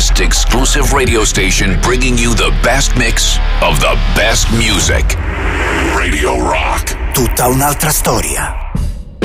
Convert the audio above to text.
best exclusive radio station bringing you the best mix of the best music. Radio Rock. Tutta un'altra storia.